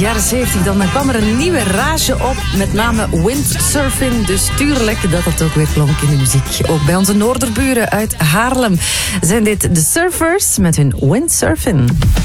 jaren 70, dan kwam er een nieuwe rage op, met name windsurfing. Dus tuurlijk dat het ook weer klonk in de muziek. Ook bij onze noorderburen uit Haarlem zijn dit de Surfers met hun windsurfing.